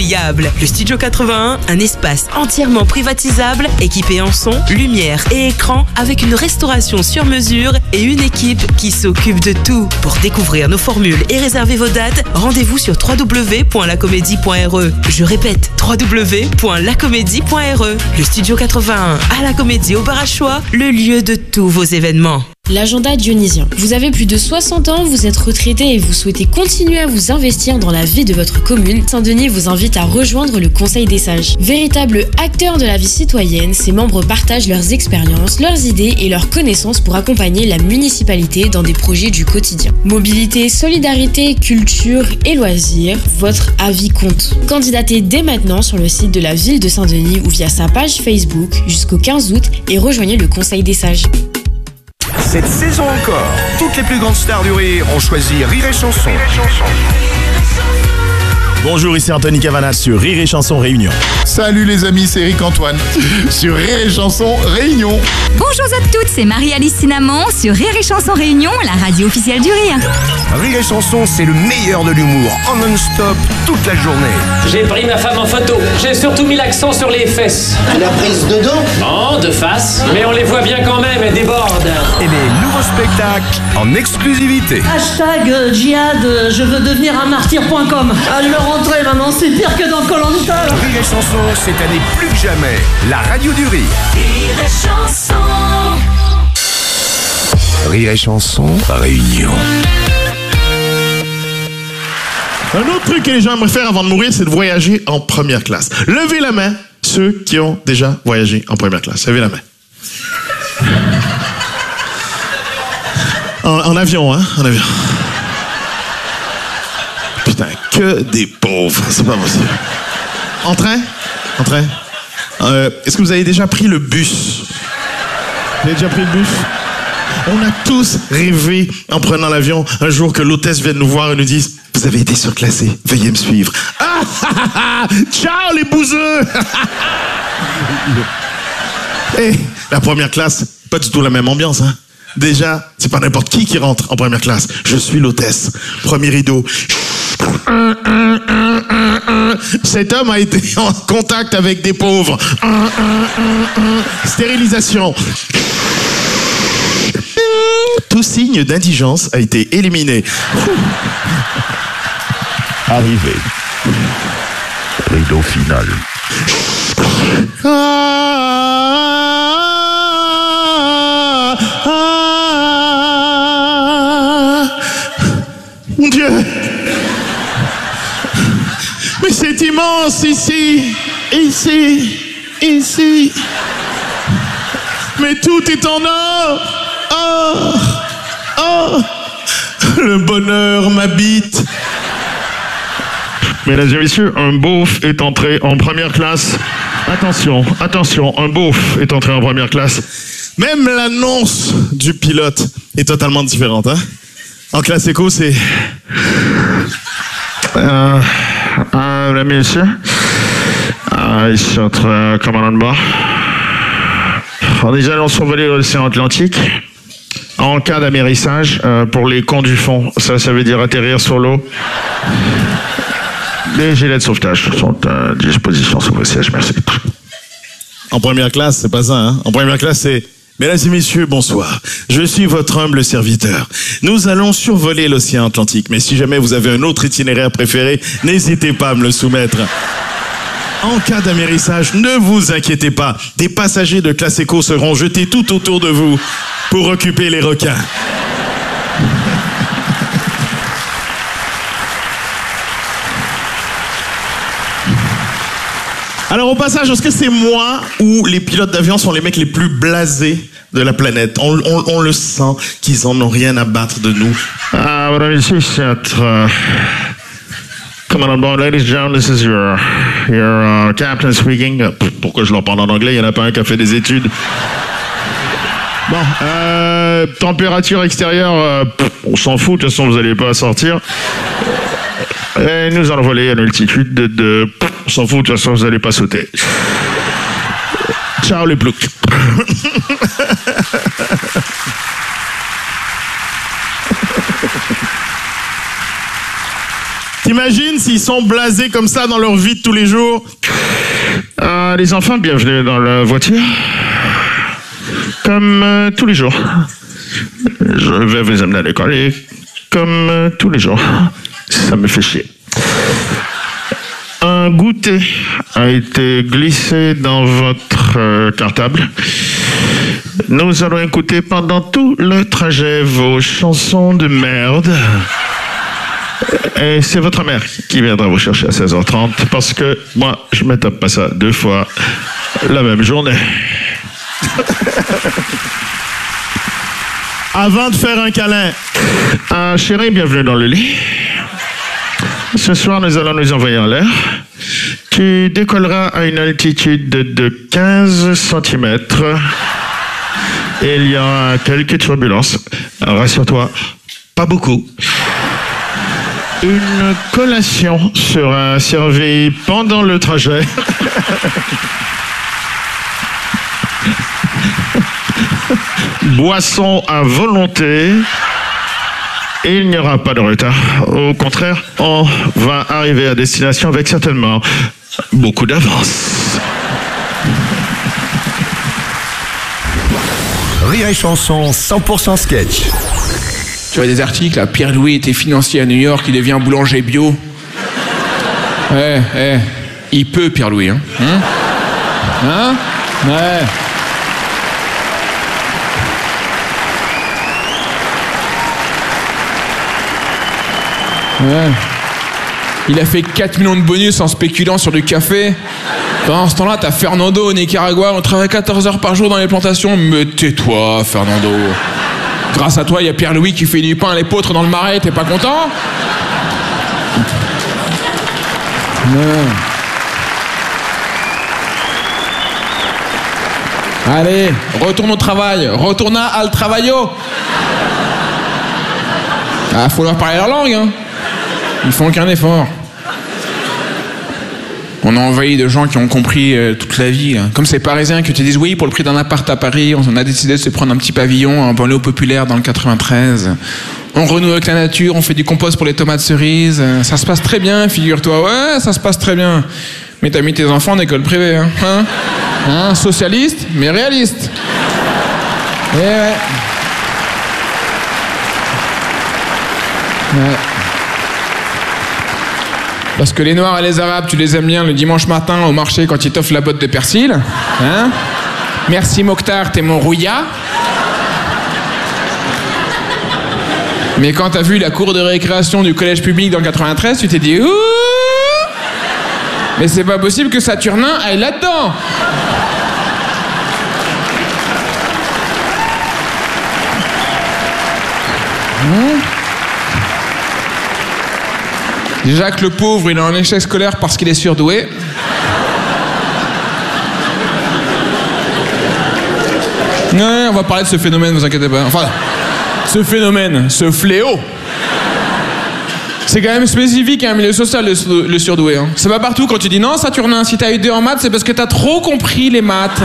inoubliable. Le Studio 81, un espace entièrement privatisable, équipé en son, lumière et écran, avec une restauration sur mesure et une équipe qui s'occupe de tout. Pour découvrir nos formules et réserver vos dates, rendez-vous sur www.lacomédie.re. Je répète, www.lacomédie.re. Le Studio 81 à la Comédie au Barachois, le lieu de tous vos événements. L'agenda dionysien. Vous avez plus de 60 ans, vous êtes retraité et vous souhaitez continuer à vous investir dans la vie de votre commune. Saint-Denis vous invite à rejoindre le Conseil des Sages. Véritable acteur de la vie citoyenne, ses membres partagent leurs expériences, leurs idées et leurs connaissances pour accompagner la municipalité dans des projets du quotidien. Mobilité, solidarité, culture et loisirs, votre avis compte. Candidatez dès maintenant sur le site de la ville de Saint-Denis ou via sa page Facebook jusqu'au 15 août et rejoignez le Conseil des Sages. Cette saison encore, toutes les plus grandes stars du rire ont choisi Rire et Chanson. Bonjour, ici Anthony Cavana sur Rire et Chanson Réunion. Salut les amis, c'est Eric Antoine sur Rire et Chanson Réunion. Bonjour à toutes, c'est Marie-Alice Cinnamon sur Rire et Chanson Réunion, la radio officielle du rire. Rire et Chanson, c'est le meilleur de l'humour, en non-stop, toute la journée. J'ai pris ma femme en photo. J'ai surtout mis l'accent sur les fesses. La prise de dos? Non, de face. Mais on les voit bien quand même, elles débordent. Et les nouveaux spectacles en exclusivité. Hashtag djihad, je veux devenir un martyr.com. À le rentrer maintenant, c'est pire que dans Koh-Lanta. Rire et Chanson, cette année plus que jamais, la radio du rire. Rire et Chanson. Rire et Chanson Réunion. Un autre truc que les gens aimeraient faire avant de mourir, c'est de voyager en première classe. Levez la main, ceux qui ont déjà voyagé en première classe. Levez la main. En avion, hein? En avion. Putain, que des pauvres. C'est pas possible. En train? En train? Est-ce que vous avez déjà pris le bus? Vous avez déjà pris le bus? On a tous rêvé, en prenant l'avion, un jour que l'hôtesse vienne nous voir et nous dise « Vous avez été surclassé, veuillez me suivre. » Ah! Ciao les bouseux! Hey, la première classe, pas du tout la même ambiance, hein? Déjà, c'est pas n'importe qui rentre en première classe. Je suis l'hôtesse. Premier rideau. Cet homme a été en contact avec des pauvres. Stérilisation. Tout signe d'indigence a été éliminé. Arrivé. Rideau final. Mon Dieu! Mais c'est immense ici! Ici! Mais tout est en or! Oh! Le bonheur m'habite! Mesdames et messieurs, un beauf est entré en première classe. Attention, un beauf est entré en première classe. Même l'annonce du pilote est totalement différente, hein? En classe éco, c'est... Mesdames et messieurs, ici entre commandant de bord. Nous allons survoler l'océan Atlantique. En cas d'amérissage, pour les cons du fond, ça veut dire atterrir sur l'eau. Les gilets de sauvetage sont à disposition sur vos sièges, merci. En première classe, c'est pas ça, hein? En première classe, c'est... Mesdames et messieurs, bonsoir. Je suis votre humble serviteur. Nous allons survoler l'océan Atlantique, mais si jamais vous avez un autre itinéraire préféré, n'hésitez pas à me le soumettre. En cas d'amérissage, ne vous inquiétez pas. Des passagers de classe éco seront jetés tout autour de vous pour occuper les requins. Alors au passage, est-ce que c'est moi ou les pilotes d'avion sont les mecs les plus blasés de la planète? On le sent qu'ils en ont rien à battre de nous. Madame, ici, c'est Commandant de bord, ladies and gentlemen, this is your captain speaking. Pourquoi je leur parle en anglais? Il n'y en a pas un qui a fait des études. Bon, température extérieure, on s'en fout, de toute façon vous n'allez pas sortir. Et nous allons voler à une altitude de on s'en fout, de toute façon vous n'allez pas sauter. Ciao les ploucs. T'imagines s'ils sont blasés comme ça dans leur vie de tous les jours? Les enfants, bienvenue dans la voiture. Comme tous les jours. Je vais vous amener à l'école et comme tous les jours. Ça me fait chier. Un goûter a été glissé dans votre cartable. Nous allons écouter pendant tout le trajet vos chansons de merde. Et c'est votre mère qui viendra vous chercher à 16h30 parce que moi, je me tape pas ça 2 fois la même journée. Avant de faire un câlin. Chérie, bienvenue dans le lit. Ce soir, nous allons nous envoyer en l'air. Tu décolleras à une altitude de 15 cm. Et il y aura quelques turbulences. Rassure-toi, pas beaucoup. Une collation sera servie pendant le trajet. Boisson à volonté. Et il n'y aura pas de retard. Au contraire, on va arriver à destination avec certainement beaucoup d'avance. Rire et chanson 100% sketch. Tu vois des articles, là, Pierre-Louis était financier à New York, il devient boulanger bio. Il peut, Pierre-Louis, hein? Hein? Ouais. Ouais. Il a fait 4 millions de bonus en spéculant sur du café. Pendant ce temps-là, t'as Fernando au Nicaragua, on travaille 14 heures par jour dans les plantations. Mais tais-toi, Fernando. Grâce à toi, il y a Pierre-Louis qui fait du pain à l'épeautre dans le marais, t'es pas content? Non. Allez, retourne au travail, retourna al travaillo. Faut leur parler leur langue, hein. Ils font aucun effort. On a envahi de gens qui ont compris toute la vie. Là. Comme ces Parisiens qui te disent oui, pour le prix d'un appart à Paris, on a décidé de se prendre un petit pavillon en banlieue populaire dans le 93. On renoue avec la nature, on fait du compost pour les tomates cerises. Ça se passe très bien, figure-toi. Ouais, ça se passe très bien. Mais t'as mis tes enfants en école privée, hein? Socialiste, mais réaliste. Eh ouais. Ouais. Parce que les Noirs et les Arabes, tu les aimes bien le dimanche matin au marché quand ils t'offrent la botte de persil. Hein? Merci Mokhtar, t'es mon rouilla. Mais quand t'as vu la cour de récréation du collège public dans le 93, tu t'es dit ouh, mais c'est pas possible que Saturnin aille là-dedans. Jacques le pauvre, il est en échec scolaire parce qu'il est surdoué. Ouais, on va parler de ce phénomène, vous inquiétez pas. Enfin, ce phénomène, ce fléau. C'est quand même spécifique à un milieu social, le surdoué. Hein. C'est pas partout quand tu dis non, Saturnin, si t'as eu 2 en maths, c'est parce que t'as trop compris les maths.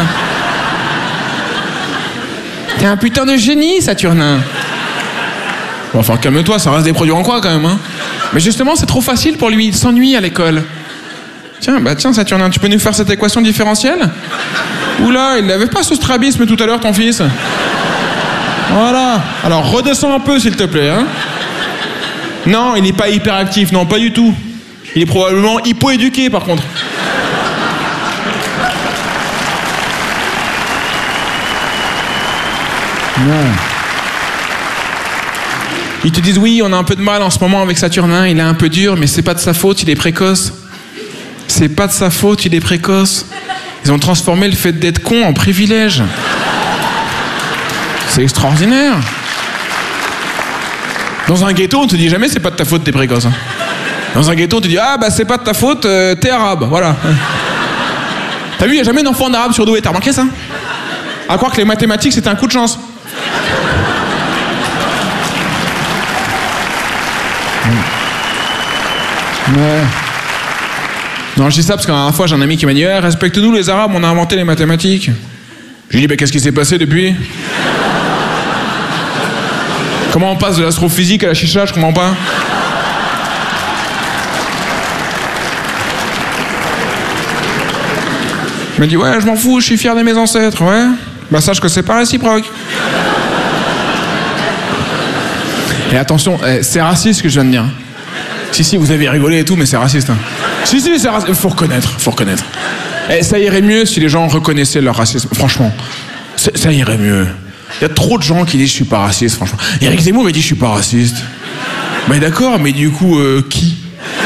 T'es un putain de génie, Saturnin. Bon, enfin, calme-toi, ça reste des produits en quoi quand même, hein. Mais justement, c'est trop facile pour lui, il s'ennuie à l'école. Tiens, Saturnin, tu peux nous faire cette équation différentielle? Oula, il n'avait pas ce strabisme tout à l'heure, ton fils. Voilà. Alors, redescends un peu, s'il te plaît, hein. Non, il n'est pas hyperactif, non, pas du tout. Il est probablement hypoéduqué, par contre. Non. Ils te disent oui, on a un peu de mal en ce moment avec Saturnin, il est un peu dur, mais c'est pas de sa faute, il est précoce. C'est pas de sa faute, il est précoce. Ils ont transformé le fait d'être con en privilège. C'est extraordinaire. Dans un ghetto, on te dit jamais c'est pas de ta faute, t'es précoce. Dans un ghetto, on te dit ah bah c'est pas de ta faute, t'es arabe, voilà. T'as vu, y a jamais d'enfant d'arabe surdoué, t'as remarqué ça? À croire que les mathématiques c'était un coup de chance. Ouais. Non, je dis ça parce qu'à la dernière fois, j'ai un ami qui m'a dit respecte-nous les Arabes, on a inventé les mathématiques. Je lui ai dit qu'est-ce qui s'est passé depuis? Comment on passe de l'astrophysique à la chicha, je comprends pas. Il m'a dit, ouais, je m'en fous, je suis fier de mes ancêtres, ouais. Bah sache que c'est pas réciproque. Et attention, c'est raciste ce que je viens de dire. Si, vous avez rigolé et tout, mais c'est raciste. Hein. Si, c'est raciste. Faut reconnaître. Et ça irait mieux si les gens reconnaissaient leur racisme. Franchement, ça irait mieux. Il y a trop de gens qui disent je suis pas raciste, franchement. Éric Zemmour m'a dit je suis pas raciste. Mais d'accord, mais du coup, qui?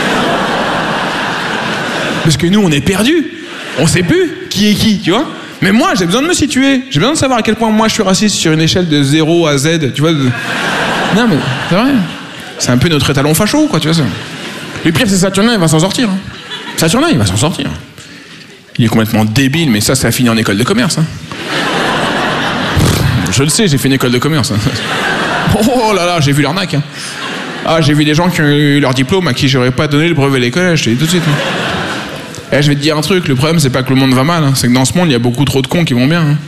Parce que nous, on est perdus. On sait plus qui est qui, tu vois. Mais moi, j'ai besoin de me situer. J'ai besoin de savoir à quel point moi je suis raciste sur une échelle de 0 à Z, tu vois. Non, mais c'est vrai. C'est un peu notre étalon facho, quoi, tu vois ça. Le pire, c'est Saturnin, il va s'en sortir. Hein. Saturnin, il va s'en sortir. Il est complètement débile, mais ça a fini en école de commerce. Hein. Je le sais, j'ai fait une école de commerce. Hein. Oh là là, j'ai vu l'arnaque. Hein. Ah, j'ai vu des gens qui ont eu leur diplôme à qui j'aurais pas donné le brevet des collèges, je te dis tout de suite. Hein. Et je vais te dire un truc, le problème, c'est pas que le monde va mal, hein. C'est que dans ce monde, il y a beaucoup trop de cons qui vont bien. Hein.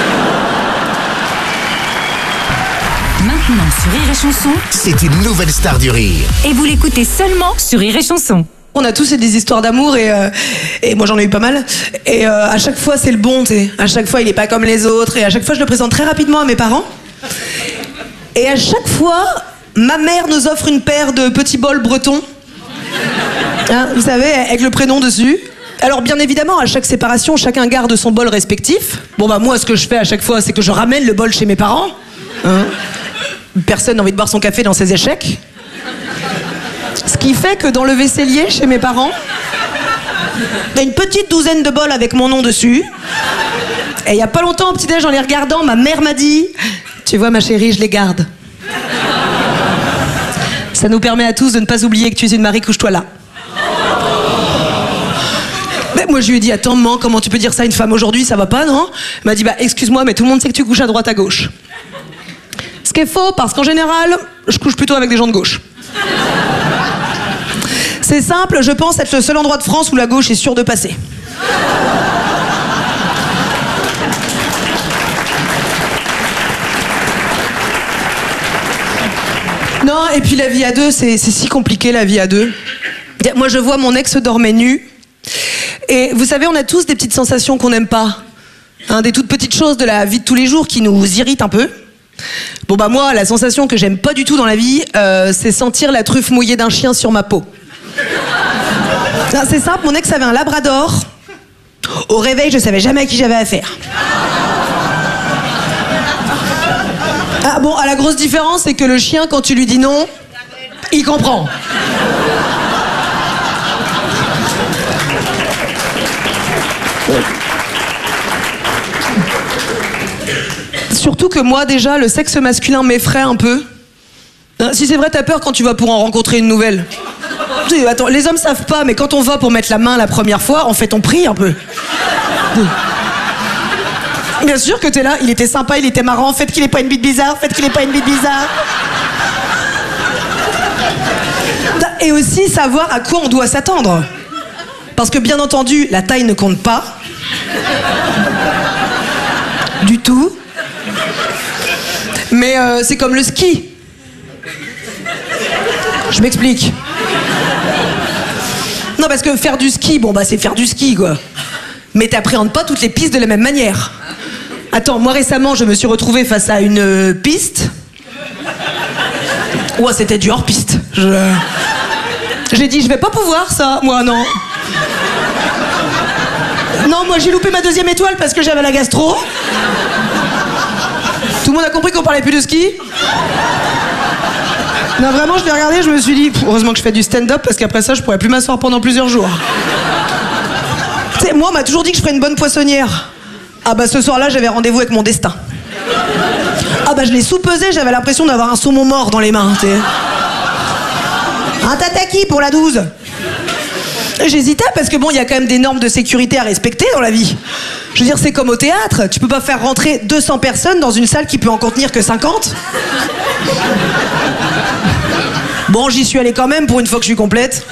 Maintenant sur Rire et Chanson, C'est une nouvelle star du rire. et vous l'écoutez seulement sur Rire et Chanson. On a tous des histoires d'amour et moi j'en ai eu pas mal. Et à chaque fois c'est le bon, tu sais. À chaque fois il est pas comme les autres et à chaque fois je le présente très rapidement à mes parents. Et à chaque fois, ma mère nous offre une paire de petits bols bretons. Hein, vous savez, avec le prénom dessus. Alors bien évidemment, à chaque séparation, chacun garde son bol respectif. Bon bah moi ce que je fais à chaque fois, c'est que je ramène le bol chez mes parents. Hein. Personne n'a envie de boire son café dans ses échecs. Ce qui fait que dans le vaisselier, chez mes parents, il y a une petite douzaine de bols avec mon nom dessus. Et il y a pas longtemps, au petit-déj, en les regardant, ma mère m'a dit « Tu vois, ma chérie, je les garde. Ça nous permet à tous de ne pas oublier que tu es une Marie, couche-toi là. » Mais moi, je lui ai dit « Attends, maman, comment tu peux dire ça à une femme aujourd'hui? Ça va pas, non ?» Elle m'a dit « Bah, excuse-moi, mais tout le monde sait que tu couches à droite, à gauche. » Ce qui est faux, parce qu'en général, je couche plutôt avec des gens de gauche. C'est simple, je pense être le seul endroit de France où la gauche est sûre de passer. Non, et puis la vie à deux, c'est si compliqué, la vie à deux. Moi, je vois mon ex dormait nu. Et vous savez, on a tous des petites sensations qu'on n'aime pas. Hein, des toutes petites choses de la vie de tous les jours qui nous irritent un peu. Bon bah moi, la sensation que j'aime pas du tout dans la vie, c'est sentir la truffe mouillée d'un chien sur ma peau. C'est simple, mon ex avait un labrador. Au réveil, je savais jamais à qui j'avais affaire. Ah bon, la grosse différence, c'est que le chien, quand tu lui dis non, il comprend. Surtout que moi, déjà, le sexe masculin m'effraie un peu. Si c'est vrai, t'as peur quand tu vas pour en rencontrer une nouvelle. Attends, les hommes savent pas, mais quand on va pour mettre la main la première fois, on fait ton prix un peu. Bien sûr que t'es là, il était sympa, il était marrant, faites qu'il ait pas une bite bizarre, faites qu'il ait pas une bite bizarre. Et aussi savoir à quoi on doit s'attendre. Parce que bien entendu, la taille ne compte pas. Du tout. Mais c'est comme le ski. Je m'explique. Non, parce que faire du ski, bon bah c'est faire du ski, quoi. Mais t'appréhendes pas toutes les pistes de la même manière. Attends, moi récemment, je me suis retrouvée face à une piste. Ouais, c'était du hors-piste. J'ai dit, je vais pas pouvoir ça, moi, non. Non, moi j'ai loupé ma 2e étoile parce que j'avais la gastro. Tout le monde a compris qu'on parlait plus de ski? Non, vraiment, je l'ai regardé, je me suis dit, heureusement que je fais du stand-up parce qu'après ça, je pourrais plus m'asseoir pendant plusieurs jours. Tu sais, moi, on m'a toujours dit que je ferais une bonne poissonnière. Ah bah ce soir-là, j'avais rendez-vous avec mon destin. Ah bah je l'ai sous-pesé, j'avais l'impression d'avoir un saumon mort dans les mains, tu sais. Un tataki pour la 12. J'hésitais parce que bon, il y a quand même des normes de sécurité à respecter dans la vie. Je veux dire, c'est comme au théâtre, tu peux pas faire rentrer 200 personnes dans une salle qui peut en contenir que 50. Bon, j'y suis allée quand même pour une fois que je suis complète.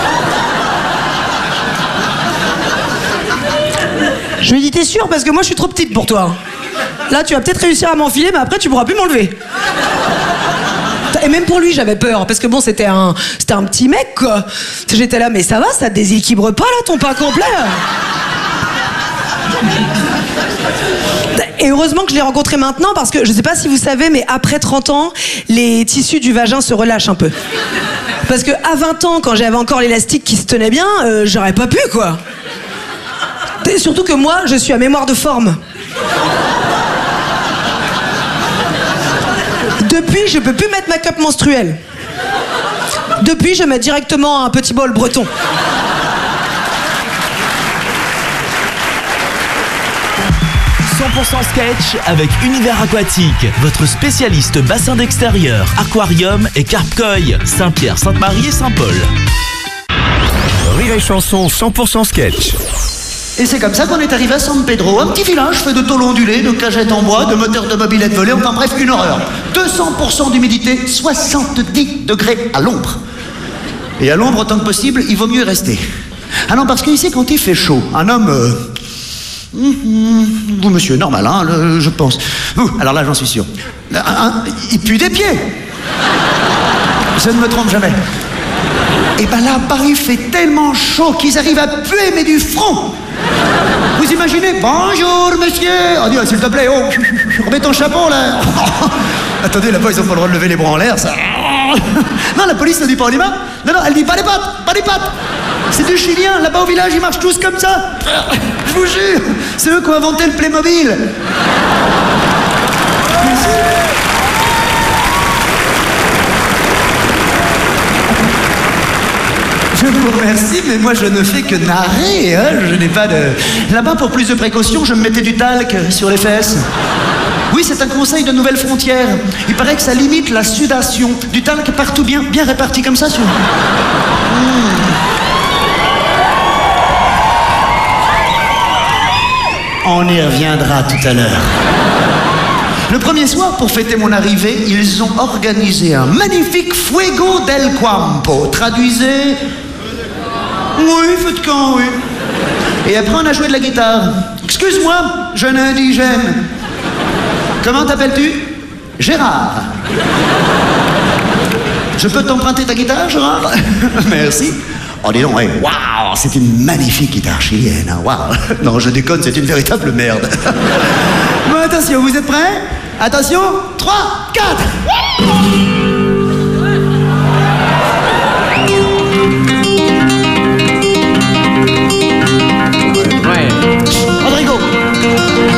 Je lui ai dit, t'es sûre? Parce que moi je suis trop petite pour toi. Là, tu vas peut-être réussir à m'enfiler, mais après tu pourras plus m'enlever. Et même pour lui, j'avais peur, parce que bon, c'était un petit mec, quoi. J'étais là, mais ça va, ça te déséquilibre pas, là, ton pas complet? Et heureusement que je l'ai rencontré maintenant parce que je sais pas si vous savez, mais après 30 ans, les tissus du vagin se relâchent un peu. Parce que à 20 ans, quand j'avais encore l'élastique qui se tenait bien, j'aurais pas pu, quoi. Et surtout que moi, je suis à mémoire de forme. Depuis, je peux plus mettre ma cup menstruelle. Depuis, je mets directement un petit bol breton. Sketch avec Univers Aquatique, votre spécialiste bassin d'extérieur, aquarium et carpe-koi, Saint-Pierre, Sainte-Marie et Saint-Paul. Rire et chanson 100% sketch. Et c'est comme ça qu'on est arrivé à San Pedro, un petit village fait de tôles ondulées, de cagettes en bois, de moteurs de mobylettes volés, enfin bref, une horreur. 200% d'humidité, 70 degrés à l'ombre. Et à l'ombre, autant que possible, il vaut mieux y rester. Ah non, parce qu'ici, quand il fait chaud, un homme... vous, monsieur, normal, hein, je pense. Vous, alors là, j'en suis sûr. Il pue des pieds. Je ne me trompe jamais. Et ben là, Paris fait tellement chaud qu'ils arrivent à puer, mais du front. Vous imaginez? Bonjour, monsieur. Oh, dis, s'il te plaît, oh, remets ton chapeau, là. Attendez, là-bas, ils ont pas le droit de lever les bras en l'air, ça. Non, la police ne dit pas en humain. Non, elle dit pas les pattes, pas les pattes. C'est du chilien, là-bas au village, ils marchent tous comme ça. Je vous jure, c'est eux qui ont inventé le Playmobil. Je vous remercie, mais moi je ne fais que narrer, hein. Je n'ai pas de... Là-bas, pour plus de précaution, je me mettais du talc sur les fesses. Oui, c'est un conseil de Nouvelle Frontière. Il paraît que ça limite la sudation. Du talc partout bien réparti comme ça sur... On y reviendra tout à l'heure. Le premier soir, pour fêter mon arrivée, ils ont organisé un magnifique Fuego del Campo. Traduisez... Oui, feu de camp, oui. Et après, on a joué de la guitare. Excuse-moi, jeune indigène. Comment t'appelles-tu? Gérard. Je peux t'emprunter ta guitare, Gérard? Merci. Oh, dis donc, hey, waouh, c'est une magnifique guitare chilienne. Hein, waouh. Non, je déconne, c'est une véritable merde. Bon, attention, vous êtes prêts? Attention, 3, 4.